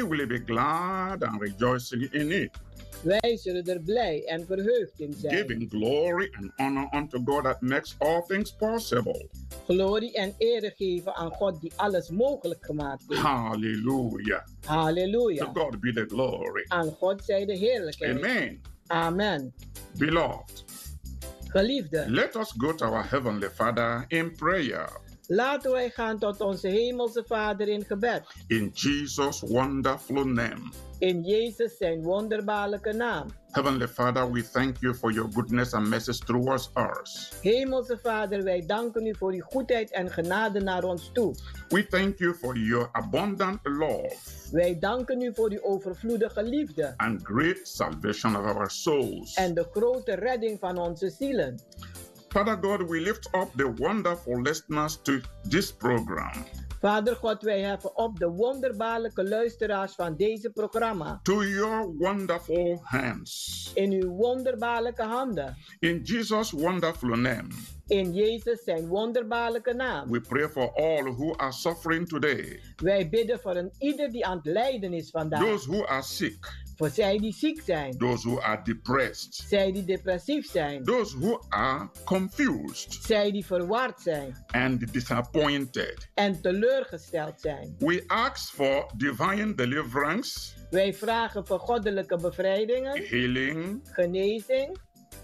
will be glad and rejoicing in it, Wij zullen er blij en verheugd in zijn. giving glory and honor unto God that makes all things possible. Glorie en ere geven aan God die alles mogelijk gemaakt heeft. Hallelujah. To Halleluja. God be the glory. Aan God zij de heerlijkheid. Amen. Amen. Beloved, Geliefde, let us go to our Heavenly Father in prayer. laten wij gaan tot onze hemelse Vader in gebed. In Jesus' wonderful name. In Jezus zijn wonderbaarlijke naam. Heavenly Father, we thank you for your goodness and mercy towards us. Hemelse Vader, wij danken u voor uw goedheid en genade naar ons toe. We thank you for your abundant love Wij danken u voor uw overvloedige liefde and great salvation of our souls. en de grote redding van onze zielen. Father God, we lift up the wonderful listeners to this program. Vader God, wij heffen op de wonderbaarlijke luisteraars van deze programma. To your wonderful hands. In uw wonderbaarlijke handen. In Jesus' wonderful name. In Jezus zijn wonderbaarlijke naam. We pray for all who are suffering today. Wij bidden voor een ieder die aan het lijden is vandaag. Those who are sick. Voor zij die ziek zijn. Those who are depressed. Zij die depressief zijn. Those who are confused. Zij die verward zijn. And disappointed. En teleurgesteld zijn. We ask for divine deliverance. Wij vragen voor goddelijke bevrijdingen. Healing. Genezing.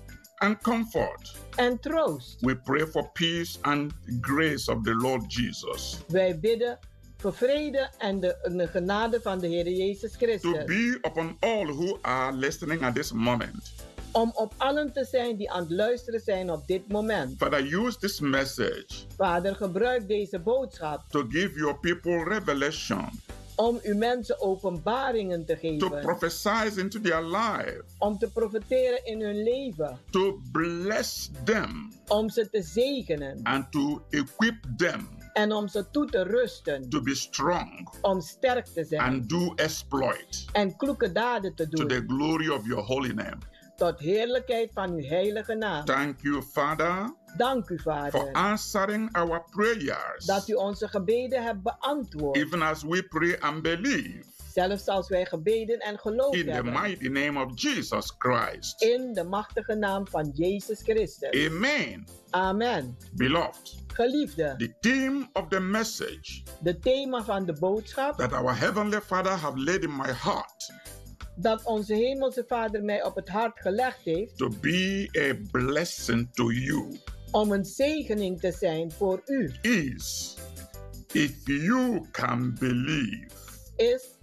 And comfort. En troost. We pray for peace and grace of the Lord Jesus. Wij bidden voor vrede en de genade van de Heer Jezus Christus. To be upon all who are listening at this moment. Om op allen te zijn die aan het luisteren zijn op dit moment. Father, use this message. Vader, gebruik deze boodschap. To give your people revelation. Om uw mensen openbaringen te geven. To prophesy into their life. Om te profeteren in hun leven. To bless them. Om ze te zegenen. And to equip them. En om ze toe te rusten. To be strong. Om sterk te zijn. And do exploit. En kloeke daden te doen. To the glory of your holy name. Tot heerlijkheid van uw heilige naam. Thank you, Father. Dank u, Vader. For answering our prayers. Dat u onze gebeden hebt beantwoord. Even as we pray and believe. Zelfs als wij gebeden en geloof in hebben. In the mighty name of Jesus Christ. In de machtige naam van Jezus Christus. Amen. Amen. Beloved. Geliefde. The theme of the message. De thema van de boodschap. That our heavenly Father have laid in my heart. Dat onze hemelse Vader mij op het hart gelegd heeft. To be a blessing to you. Om een zegening te zijn voor u. Is if you can believe. Is